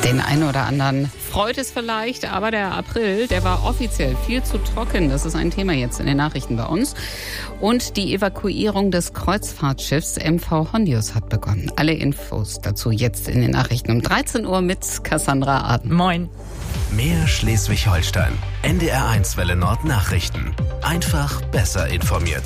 Den einen oder anderen freut es vielleicht, aber der April, der war offiziell viel zu trocken. Das ist ein Thema jetzt in den Nachrichten bei uns. Und die Evakuierung des Kreuzfahrtschiffs MV Hondius hat begonnen. Alle Infos dazu jetzt in den Nachrichten um 13 Uhr mit Cassandra Aden. Moin. Mehr Schleswig-Holstein. NDR1 Welle Nord Nachrichten. Einfach besser informiert.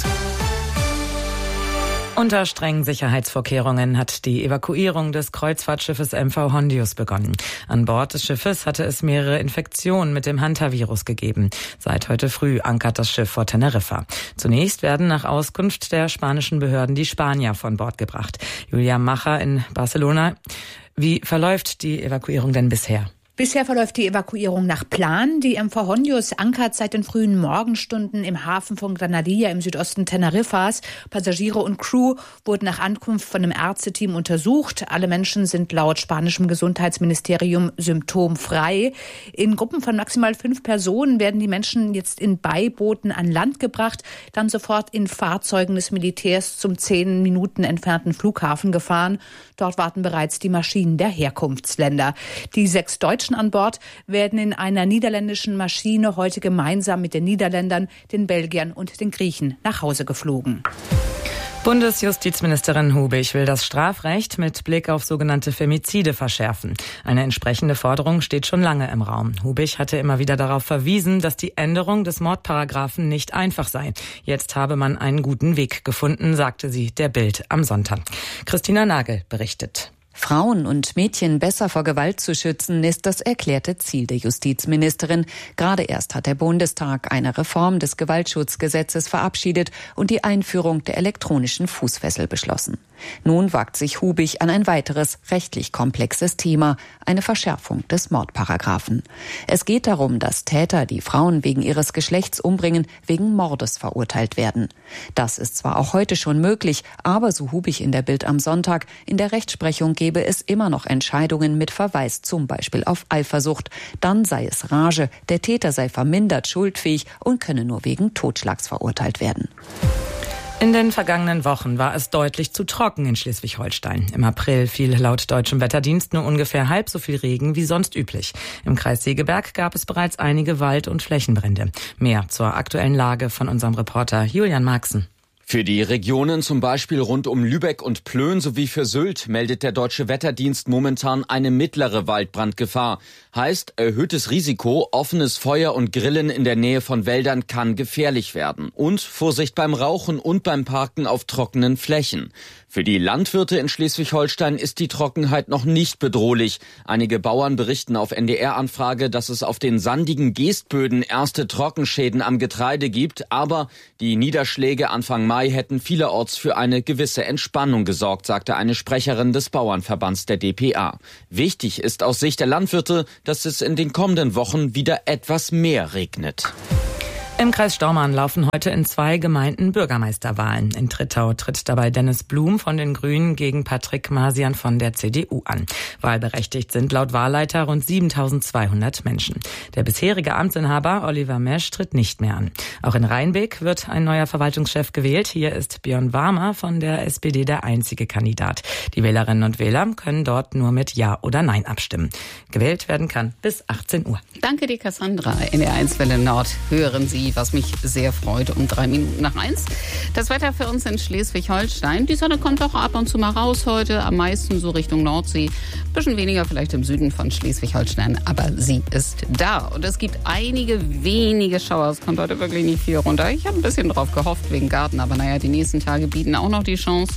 Unter strengen Sicherheitsvorkehrungen hat die Evakuierung des Kreuzfahrtschiffes MV Hondius begonnen. An Bord des Schiffes hatte es mehrere Infektionen mit dem Hantavirus gegeben. Seit heute früh ankert das Schiff vor Teneriffa. Zunächst werden nach Auskunft der spanischen Behörden die Spanier von Bord gebracht. Julia Macher in Barcelona. Wie verläuft die Evakuierung denn bisher? Bisher verläuft die Evakuierung nach Plan. Die MV Hondius ankert seit den frühen Morgenstunden im Hafen von Granadilla im Südosten Teneriffas. Passagiere und Crew wurden nach Ankunft von einem Ärzteteam untersucht. Alle Menschen sind laut spanischem Gesundheitsministerium symptomfrei. In Gruppen von maximal 5 Personen werden die Menschen jetzt in Beibooten an Land gebracht, dann sofort in Fahrzeugen des Militärs zum 10 Minuten entfernten Flughafen gefahren. Dort warten bereits die Maschinen der Herkunftsländer. Die 6 Deutschen an Bord werden in einer niederländischen Maschine heute gemeinsam mit den Niederländern, den Belgiern und den Griechen nach Hause geflogen. Bundesjustizministerin Hubich will das Strafrecht mit Blick auf sogenannte Femizide verschärfen. Eine entsprechende Forderung steht schon lange im Raum. Hubich hatte immer wieder darauf verwiesen, dass die Änderung des Mordparagraphen nicht einfach sei. Jetzt habe man einen guten Weg gefunden, sagte sie der Bild am Sonntag. Christina Nagel berichtet. Frauen und Mädchen besser vor Gewalt zu schützen, ist das erklärte Ziel der Justizministerin. Gerade erst hat der Bundestag eine Reform des Gewaltschutzgesetzes verabschiedet und die Einführung der elektronischen Fußfessel beschlossen. Nun wagt sich Hubich an ein weiteres rechtlich komplexes Thema, eine Verschärfung des Mordparagraphen. Es geht darum, dass Täter, die Frauen wegen ihres Geschlechts umbringen, wegen Mordes verurteilt werden. Das ist zwar auch heute schon möglich, aber so Hubich in der Bild am Sonntag, in der Rechtsprechung gebe es immer noch Entscheidungen mit Verweis zum Beispiel auf Eifersucht. Dann sei es Rage, der Täter sei vermindert schuldfähig und könne nur wegen Totschlags verurteilt werden. In den vergangenen Wochen war es deutlich zu trocken in Schleswig-Holstein. Im April fiel laut deutschem Wetterdienst nur ungefähr halb so viel Regen wie sonst üblich. Im Kreis Segeberg gab es bereits einige Wald- und Flächenbrände. Mehr zur aktuellen Lage von unserem Reporter Julian Marxen. Für die Regionen zum Beispiel rund um Lübeck und Plön sowie für Sylt meldet der Deutsche Wetterdienst momentan eine mittlere Waldbrandgefahr. Heißt, erhöhtes Risiko, offenes Feuer und Grillen in der Nähe von Wäldern kann gefährlich werden. Und Vorsicht beim Rauchen und beim Parken auf trockenen Flächen. Für die Landwirte in Schleswig-Holstein ist die Trockenheit noch nicht bedrohlich. Einige Bauern berichten auf NDR-Anfrage, dass es auf den sandigen Geestböden erste Trockenschäden am Getreide gibt. Aber die Niederschläge Anfang Mai hätten vielerorts für eine gewisse Entspannung gesorgt, sagte eine Sprecherin des Bauernverbands der dpa. Wichtig ist aus Sicht der Landwirte, dass es in den kommenden Wochen wieder etwas mehr regnet. Im Kreis Stormarn laufen heute in 2 Gemeinden Bürgermeisterwahlen. In Trittau tritt dabei Dennis Blum von den Grünen gegen Patrick Masian von der CDU an. Wahlberechtigt sind laut Wahlleiter rund 7.200 Menschen. Der bisherige Amtsinhaber Oliver Mesch tritt nicht mehr an. Auch in Rheinbeek wird ein neuer Verwaltungschef gewählt. Hier ist Björn Warmer von der SPD der einzige Kandidat. Die Wählerinnen und Wähler können dort nur mit Ja oder Nein abstimmen. Gewählt werden kann bis 18 Uhr. Danke dir, Cassandra. In der 1 Welle Nord hören Sie, was mich sehr freut, um 3 Minuten nach 1. Das Wetter für uns in Schleswig-Holstein. Die Sonne kommt doch ab und zu mal raus heute, am meisten so Richtung Nordsee. Ein bisschen weniger vielleicht im Süden von Schleswig-Holstein, aber sie ist da. Und es gibt einige wenige Schauer. Es kommt heute wirklich nicht viel runter. Ich habe ein bisschen drauf gehofft wegen Garten, aber naja, die nächsten Tage bieten auch noch die Chance.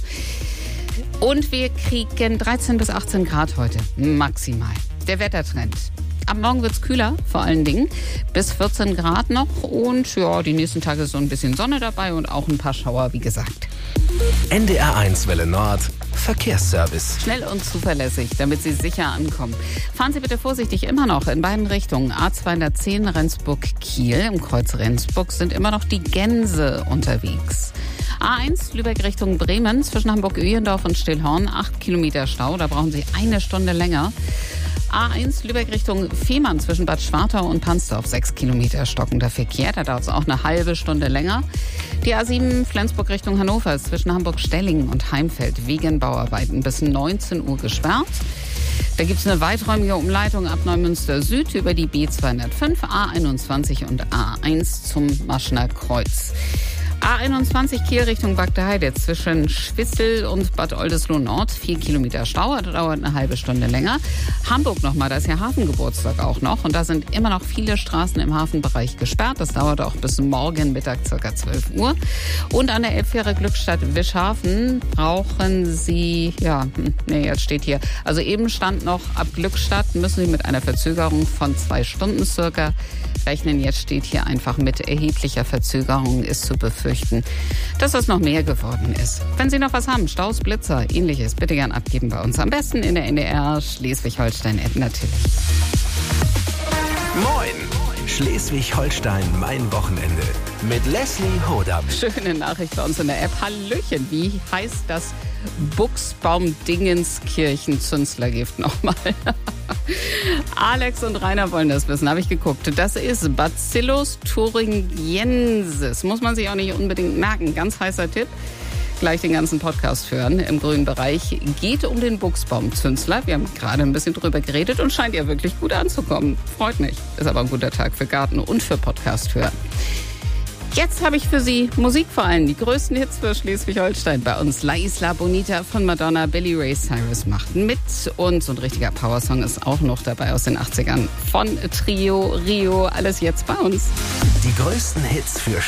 Und wir kriegen 13 bis 18 Grad heute, maximal. Der Wettertrend. Ab morgen wird's kühler, vor allen Dingen. Bis 14 Grad noch. Und ja, die nächsten Tage ist so ein bisschen Sonne dabei und auch ein paar Schauer, wie gesagt. NDR1 Welle Nord Verkehrsservice. Schnell und zuverlässig, damit Sie sicher ankommen. Fahren Sie bitte vorsichtig immer noch in beiden Richtungen. A210 Rendsburg-Kiel. Im Kreuz Rendsburg sind immer noch die Gänse unterwegs. A1 Lübeck Richtung Bremen. Zwischen Hamburg-Öhendorf und Stillhorn 8 Kilometer Stau. Da brauchen Sie eine Stunde länger. A1 Lübeck Richtung Fehmarn zwischen Bad Schwartau und Pansdorf 6 Kilometer stockender Verkehr. Da dauert es auch eine halbe Stunde länger. Die A7 Flensburg Richtung Hannover ist zwischen Hamburg-Stellingen und Heimfeld wegen Bauarbeiten bis 19 Uhr gesperrt. Da gibt es eine weiträumige Umleitung ab Neumünster Süd über die B205, A21 und A1 zum Maschner Kreuz. A21 Kiel Richtung Bagdeheide zwischen Schwissel und Bad Oldesloe Nord. 4 Kilometer Stau, das dauert eine halbe Stunde länger. Hamburg nochmal, da ist ja Hafengeburtstag auch noch. Und da sind immer noch viele Straßen im Hafenbereich gesperrt. Das dauert auch bis morgen Mittag ca. 12 Uhr. Und an der Elbfähre Glückstadt-Wischhafen brauchen Sie, jetzt steht hier, also eben stand noch, ab Glückstadt müssen Sie mit einer Verzögerung von 2 Stunden circa rechnen. Jetzt steht hier einfach mit erheblicher Verzögerung ist zu befürchten, dass das noch mehr geworden ist. Wenn Sie noch was haben, Staus, Blitzer, ähnliches, bitte gern abgeben bei uns. Am besten in der NDR Schleswig-Holstein-App natürlich. Moin! Schleswig-Holstein, mein Wochenende. Mit Leslie Hodam. Schöne Nachricht bei uns in der App. Hallöchen, wie heißt das Buchsbaum-Dingenskirchen-Zünstlergift nochmal? Alex und Rainer wollen das wissen, habe ich geguckt. Das ist Bacillus thuringiensis. Muss man sich auch nicht unbedingt merken. Ganz heißer Tipp. Gleich den ganzen Podcast hören im grünen Bereich. Geht um den Buchsbaumzünsler. Wir haben gerade ein bisschen drüber geredet und scheint ja wirklich gut anzukommen. Freut mich. Ist aber ein guter Tag für Garten und für Podcast hören. Jetzt habe ich für Sie Musik vor allem. Die größten Hits für Schleswig-Holstein bei uns. La Isla Bonita von Madonna, Billy Ray Cyrus macht mit. Und so ein richtiger Powersong ist auch noch dabei aus den 80ern von Trio, Rio. Alles jetzt bei uns. Die größten Hits für